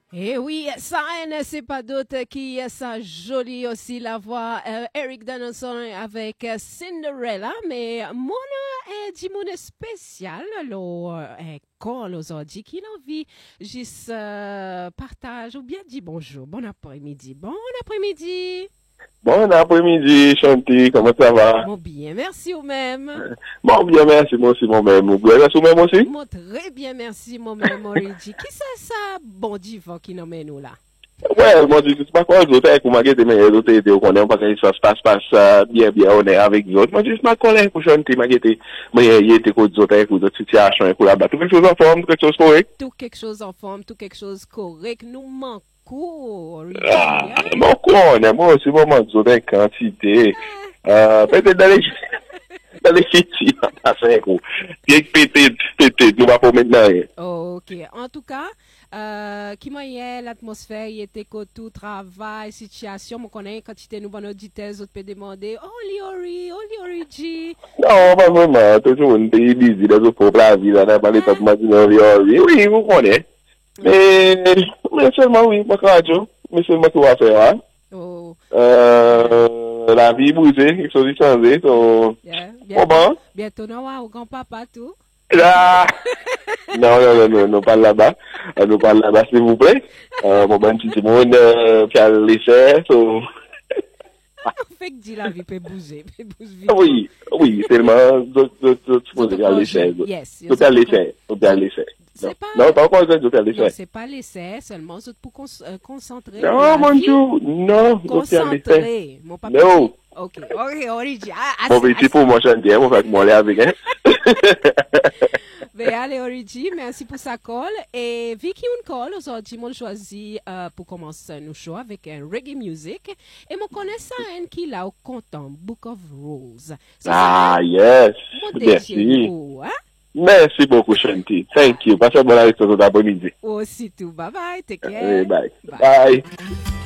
Et oui, ça c'est pas d'autre qui est ça joli aussi la voix Eric Donaldson avec Cinderella, mais mon est du monde spécial lo call aujourd'hui qui l'envie juste partage ou bien dit bonjour, bon après-midi, Bon après-midi, Chanty, comment ça va? Bon bien, merci ou même. Bon bien, merci, moi aussi, moi-même. Vous bien, merci, moi aussi? Moi très bien, merci, moi-même, Origi. Qui c'est ça, bon divan qui nous mène nous là? Ouais, moi, je sais pas quoi, je sais que vous m'avez dit, mais les autres étaient au connaît, parce que ça se passe bien, on est avec les autres. Moi, je sais pas quoi, pour Chanty, mais il était quoi, d'autres, avec d'autres situations, et là-bas. Tout quelque chose en forme, tout quelque chose correct? Tout quelque chose en forme, tout quelque chose correct. Nous manquons, Origi. Ah, mon con, moi aussi, moi, je sais quantité. Peut-être dans les filles, à 5 euros. Pété, nous va pas maintenant. Ok. En tout cas, qui moyen l'atmosphère, il était que tout travail, situation, on connaît quantité nous bon auditeurs, autres peut demander, oh Origi. Non, pas vraiment, toujours une pays busy dans le propre la vie, là, dans les top oui, vous connaissez. Mais seulement, oui, pas radio, mais seulement tout va faire, hein. Oh. La vie bougée, il faut changer, donc, bon. Bientôt, non, au grand-papa, tout. Ah! Non, pas là-bas. Nous parlons là-bas, s'il vous plaît. Mon petit monde, qui a laissé, so. Fait que dit la vie peut bouger, Oui, tellement, tu peux aller laisser. Yes. Tu peux aller laisser. Non, pas encore, tu peux aller laisser. Non, c'est pas laisser, seulement pour concentrer. Non, mon Dieu, non, concentrer. Mon papa. Non. Ok, Origi. Mon petit pour moi, chanter, on va moi aller avec, hein. Mais allez, Origi, merci pour sa call. Et Vicky, on call, aujourd'hui, on choisit pour commencer nos shows avec un reggae music. Et on connaît ça, un qui l'a au content, Book of Rules. Yes, merci. Merci beaucoup, Chanty. Thank you. Passez un bon après-midi. Aussi tout. Bye bye. Take care. Bye.